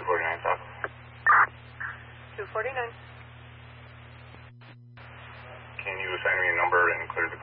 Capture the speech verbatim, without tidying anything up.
forty-nine South. two forty-nine. Can you assign me a number and clear the